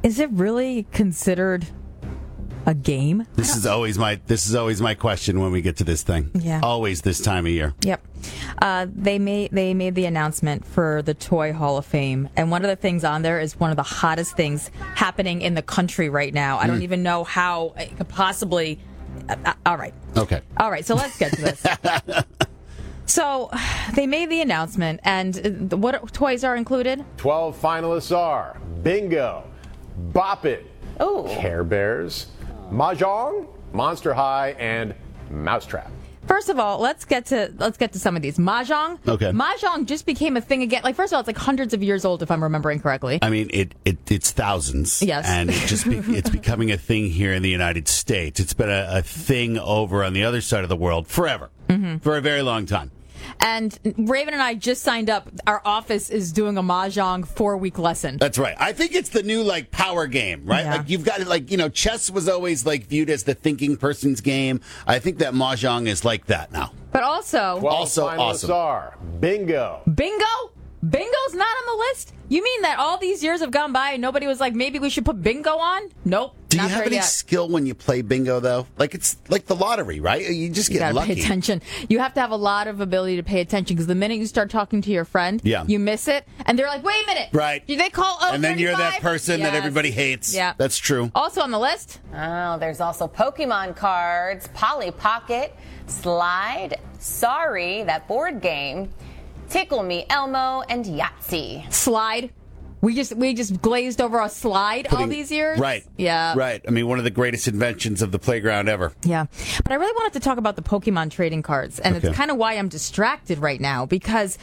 Is it really considered a game? This is always my question when we get to this thing. Yeah. Always this time of year. Yep. They made the announcement for the Toy Hall of Fame, and one of the things on there is one of the hottest things happening in the country right now. I don't even know how it could possibly. All right. Okay. All right. So let's get to this. So they made the announcement, and what toys are included? 12 finalists are Bingo, Bop It, Care Bears, Mahjong, Monster High, and Mousetrap. First of all, let's get to some of these. Mahjong. Okay. Mahjong just became a thing again. Like, first of all, it's like hundreds of years old, if I'm remembering correctly. I mean, it's thousands. Yes. And it's becoming a thing here in the United States. It's been a thing over on the other side of the world forever, for a very long time. And Raven and I just signed up. Our office is doing a Mahjong 4-week lesson. That's right. I think it's the new, power game, right? Yeah. Like, you've got it, chess was always, viewed as the thinking person's game. I think that Mahjong is like that now. But also 12 Also finalists awesome. are Bingo. Bingo? Bingo's not on the list? You mean that all these years have gone by and nobody was like, maybe we should put bingo on? Nope. Do you not have there any yet. skill when you play bingo, though? It's like the lottery, right? You just You get gotta lucky. pay attention. You have to have a lot of ability to pay attention, because the minute you start talking to your friend, you miss it, and they're like, wait a minute. Right. Did they call 035? And then you're that person that everybody hates. Yeah. That's true. Also on the list, Oh, there's also Pokemon cards, Polly Pocket, Slide, Sorry, that board game, Tickle Me Elmo, and Yahtzee. Slide. We just glazed over a slide all these years. Right. Yeah. Right. I mean, one of the greatest inventions of the playground ever. Yeah. But I really wanted to talk about the Pokemon trading cards, and Okay. it's kind of why I'm distracted right now, because,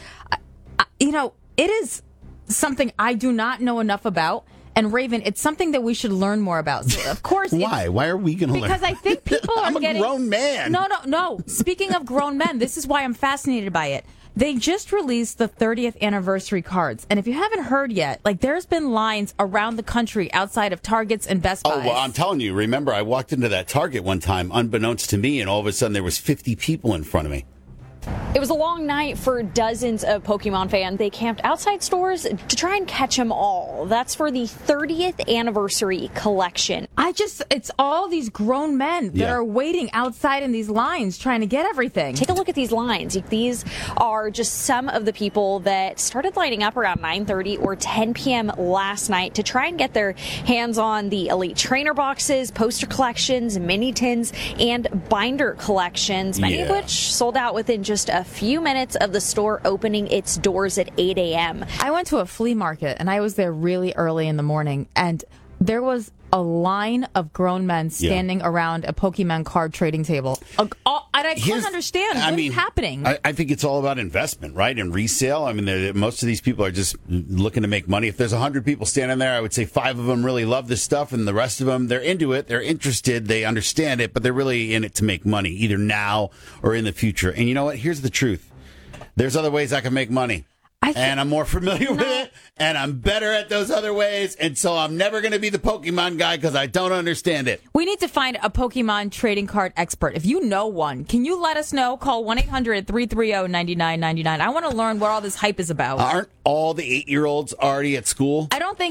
it is something I do not know enough about. And Raven, it's something that we should learn more about. So, of course. Why? Why are we going to learn? Because I think people are I'm getting... a grown man. No. Speaking of grown men, this is why I'm fascinated by it. They just released the 30th anniversary cards. And if you haven't heard yet, there's been lines around the country outside of Targets and Best Buys. Oh, well, I'm telling you, remember, I walked into that Target one time, unbeknownst to me, and all of a sudden there was 50 people in front of me. It was a long night for dozens of Pokemon fans. They camped outside stores to try and catch them all. That's for the 30th anniversary collection. It's all these grown men that are waiting outside in these lines trying to get everything. Take a look at these lines. These are just some of the people that started lining up around 9:30 or 10 p.m. last night to try and get their hands on the Elite Trainer boxes, poster collections, mini tins, and binder collections, many of which sold out within just a few minutes of the store opening its doors at 8 a.m. I went to a flea market, and I was there really early in the morning, and there was a line of grown men standing around a Pokemon card trading table. And I couldn't understand what's happening. I think it's all about investment, right? And resale. I mean, most of these people are just looking to make money. If there's 100 people standing there, I would say 5 of them really love this stuff, and the rest of them, they're into it, they're interested, they understand it, but they're really in it to make money, either now or in the future. And you know what? Here's the truth. There's other ways I can make money. And I'm more familiar with it, and I'm better at those other ways, and so I'm never going to be the Pokemon guy because I don't understand it. We need to find a Pokemon trading card expert. If you know one, can you let us know? Call 1-800-330-9999. I want to learn what all this hype is about. Aren't all the 8-year-olds already at school? I don't think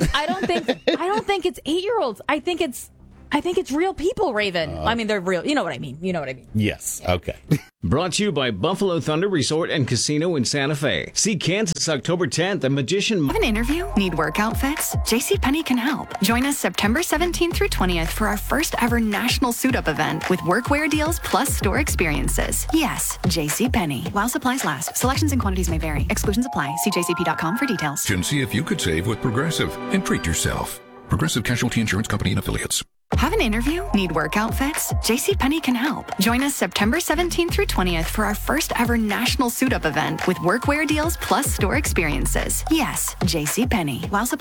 it's 8-year-olds. I think it's real people, Raven. I mean, they're real. You know what I mean. Yes. Okay. Brought to you by Buffalo Thunder Resort and Casino in Santa Fe. See Kansas October 10th, a magician... Have an interview? Need work outfits? JCPenney can help. Join us September 17th through 20th for our first ever national suit-up event with workwear deals plus store experiences. Yes, JCPenney. While supplies last, selections and quantities may vary. Exclusions apply. See jcp.com for details. See if you could save with Progressive and treat yourself. Progressive Casualty Insurance Company and Affiliates. Have an interview? Need work outfits? JCPenney can help. Join us September 17th through 20th for our first ever national suit-up event with workwear deals plus store experiences. Yes, JCPenney. While supplies